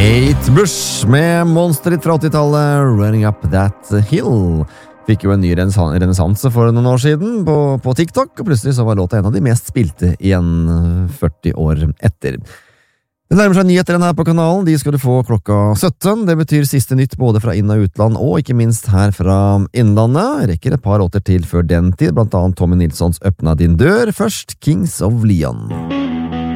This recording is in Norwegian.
Kate Bush med monsteret fra 80-tallet, Running Up That Hill. Fikk jo en ny renessanse for noen år siden på TikTok, og plutselig så var låta en av de mest spilte igjen 40 år etter. Det nærmer seg nyheter her på kanalen, de skal du få klokka 17. Det betyr siste nytt både fra inn- og utland, og ikke minst her fra innlandet. Rekker et par låter til før den tid, blant annet Tommy Nilssons Øppna din dør, først Kings of Leon.